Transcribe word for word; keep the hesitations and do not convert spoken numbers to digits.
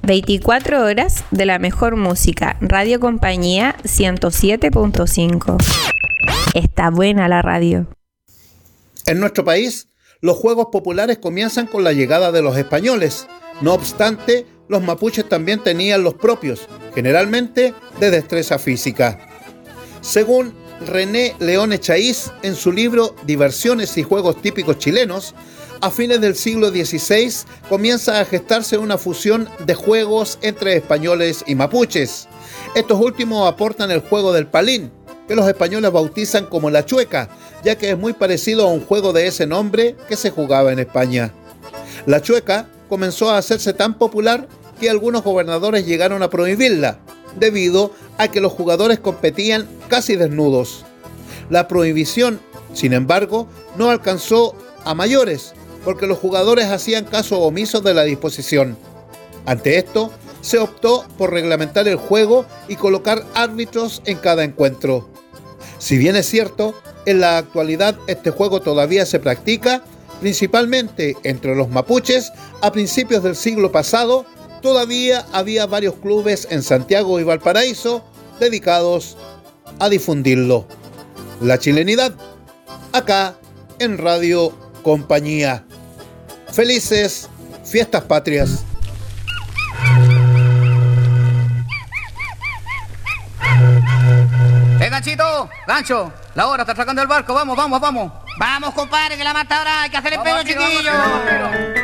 veinticuatro horas de la mejor música. Radio Compañía ciento siete punto cinco. Está buena la radio. En nuestro país, los juegos populares comienzan con la llegada de los españoles. No obstante, los mapuches también tenían los propios, generalmente de destreza física. Según René León Echaíz, en su libro Diversiones y Juegos Típicos Chilenos, a fines del siglo dieciséis comienza a gestarse una fusión de juegos entre españoles y mapuches. Estos últimos aportan el juego del palín, que los españoles bautizan como la chueca, ya que es muy parecido a un juego de ese nombre que se jugaba en España. La chueca comenzó a hacerse tan popular que algunos gobernadores llegaron a prohibirla, debido a que los jugadores competían casi desnudos. La prohibición, sin embargo, no alcanzó a mayores, porque los jugadores hacían caso omiso de la disposición. Ante esto, se optó por reglamentar el juego y colocar árbitros en cada encuentro. Si bien es cierto, en la actualidad este juego todavía se practica, principalmente entre los mapuches. A principios del siglo pasado, todavía había varios clubes en Santiago y Valparaíso dedicados a difundirlo. La chilenidad, acá en Radio Compañía. Felices fiestas patrias. ¡Eh, Ganchito! ¡Gancho! La hora está sacando el barco. Vamos, vamos, vamos. Vamos, compadre, que la mata ahora hay que hacer el pelo, chiquillo. Vamos, vamos, vamos, vamos.